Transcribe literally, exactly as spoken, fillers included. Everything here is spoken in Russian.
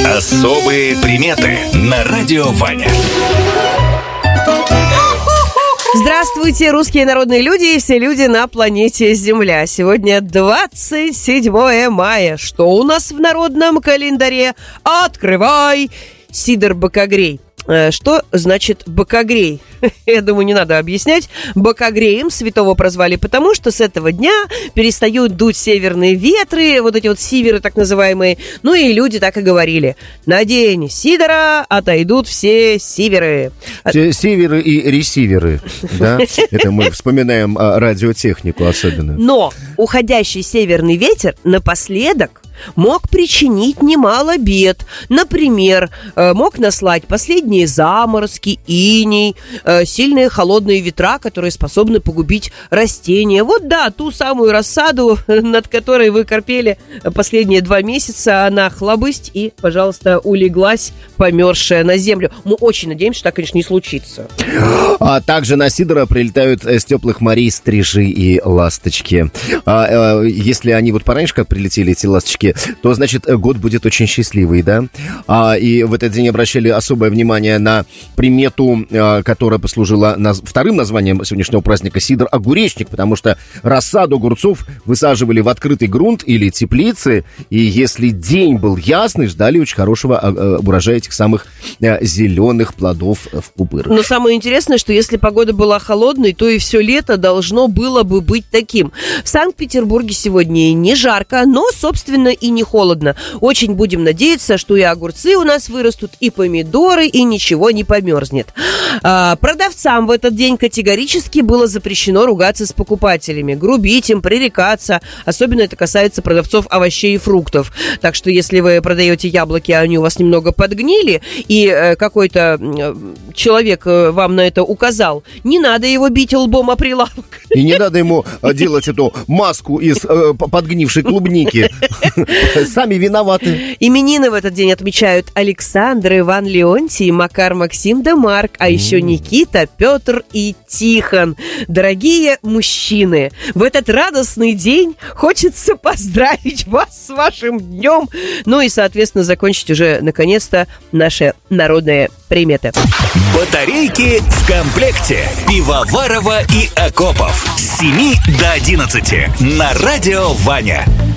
Особые приметы на радио Ваня. Здравствуйте, русские народные люди и все люди на планете Земля. Сегодня двадцать седьмое мая. Что у нас в народном календаре? Открывай! Сидор Бокогрей. Что значит бокогрей? Я думаю, не надо объяснять. Бокогреем святого прозвали потому, что с этого дня перестают дуть северные ветры, вот эти вот сиверы так называемые. Ну и люди так и говорили: на день сидора отойдут все сиверы. Сиверы и ресиверы, да? Это мы вспоминаем радиотехнику особенно. Но уходящий северный ветер напоследок мог причинить немало бед. Например, мог наслать последние заморозки, иней, сильные холодные ветра, которые способны погубить растения. Вот да, ту самую рассаду, над которой вы корпели последние два месяца, она хлобысть и, пожалуйста, улеглась, померзшая на землю. Мы очень надеемся, что так, конечно, не случится. А также на сидора прилетают с теплых морей стрижи и ласточки. А, а, если они вот пораньше как прилетели, эти ласточки, то, значит, год будет очень счастливый, да? А, и в этот день обращали особое внимание на примету, а, которая послужила наз... вторым названием сегодняшнего праздника — сидор огуречник, потому что рассаду огурцов высаживали в открытый грунт или теплицы, и если день был ясный, ждали очень хорошего а, урожая этих самых а, зеленых плодов в пупырах. Но самое интересное, что если погода была холодной, то и все лето должно было бы быть таким. В Санкт-Петербурге сегодня не жарко, но, собственно, и не холодно. Очень будем надеяться, что и огурцы у нас вырастут, и помидоры, и ничего не померзнет. А, продавцам в этот день категорически было запрещено ругаться с покупателями, грубить им, пререкаться. Особенно это касается продавцов овощей и фруктов. Так что если вы продаете яблоки, а они у вас немного подгнили, и э, какой-то э, человек э, вам на это указал, не надо его бить лбом о прилавок. И не надо ему делать эту маску из э, подгнившей клубники. Сами виноваты. Именины в этот день отмечают Александр, Иван, Леонтий, Макар, Максим да Марк, а еще Никита, Петр и Тихон. Дорогие мужчины, в этот радостный день хочется поздравить вас с вашим днем. Ну и, соответственно, закончить уже, наконец-то, наши народные приметы. Батарейки в комплекте. Пивоварова и Акопов. С семи до одиннадцати на радио Ваня.